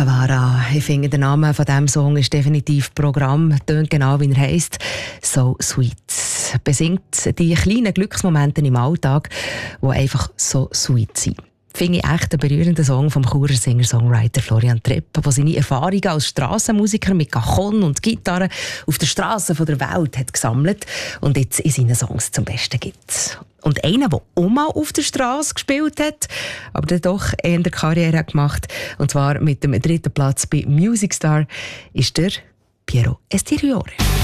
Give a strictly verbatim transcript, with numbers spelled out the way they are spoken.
Savara. Ich finde, der Name von diesem Song ist definitiv Programm. Tönt genau, wie er heisst. «So Sweet». Besingt die kleinen Glücksmomente im Alltag, die einfach so sweet sind. Finde ich echt einen berührenden Song vom Churer Singer-Songwriter Florian Trepp, der seine Erfahrungen als Strassenmusiker mit Cajon und Gitarre auf der Straße der Welt hat gesammelt und jetzt in seinen Songs zum Besten gibt. Und einer, der auch mal auf der Straße gespielt hat, aber dann doch eher in der Karriere gemacht, und zwar mit dem dritten Platz bei Music Star, ist der Piero Esteriore.